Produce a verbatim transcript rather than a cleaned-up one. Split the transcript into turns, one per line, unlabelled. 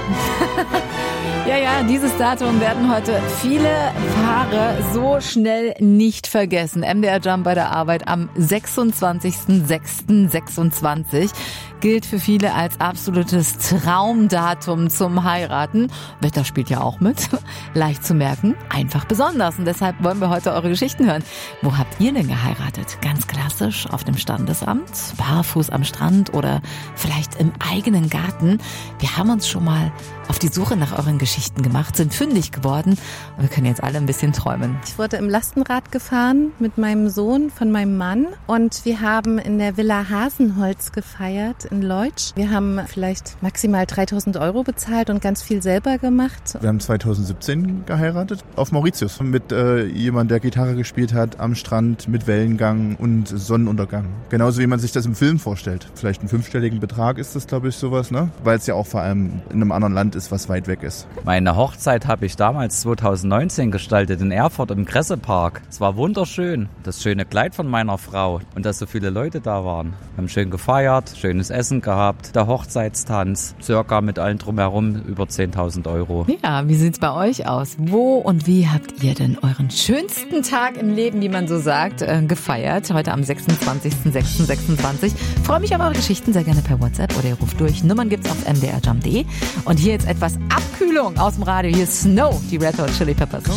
Ja, ja, dieses Datum werden heute viele Paare so schnell nicht vergessen. M D R Jump bei der Arbeit am sechsundzwanzigsten sechsten sechsundzwanzig gilt für viele als absolutes Traumdatum zum Heiraten. Wetter spielt ja auch mit. Leicht zu merken, einfach besonders. Und deshalb wollen wir heute eure Geschichten hören. Wo habt ihr denn geheiratet? Ganz klassisch auf dem Standesamt, barfuß am Strand oder vielleicht im eigenen Garten? Wir haben uns schon mal auf die Suche nach euren Geschichten gemacht, sind fündig geworden und wir können jetzt alle ein bisschen träumen.
Ich wurde im Lastenrad gefahren mit meinem Sohn von meinem Mann und wir haben in der Villa Hasenholz gefeiert in Leutsch. Wir haben vielleicht maximal dreitausend Euro bezahlt und ganz viel selber gemacht.
Wir haben zweitausendsiebzehn geheiratet auf Mauritius mit äh, jemandem, der Gitarre gespielt hat, am Strand mit Wellengang und Sonnenuntergang. Genauso wie man sich das im Film vorstellt. Vielleicht einen fünfstelligen Betrag ist das, glaube ich, sowas, ne? Weil es ja auch vor allem in einem anderen Land ist, was weit weg ist.
Meine Hochzeit habe ich damals zweitausendneunzehn gestaltet in Erfurt im Gressepark. Es war wunderschön. Das schöne Kleid von meiner Frau und dass so viele Leute da waren. Wir haben schön gefeiert, schönes Essen gehabt, der Hochzeitstanz, circa mit allen drumherum über zehntausend Euro.
Ja, wie sieht's bei euch aus? Wo und wie habt ihr denn euren schönsten Tag im Leben, wie man so sagt, äh, gefeiert? Heute am sechsundzwanzigsten sechsten sechsundzwanzig. Freue mich auf eure Geschichten sehr gerne per WhatsApp oder ihr ruft durch. Nummern gibt's auf m d r jump punkt d e. Und hier jetzt etwas Abkühlung aus dem Radio. Hier ist Snow, die Red Hot Chili Peppers.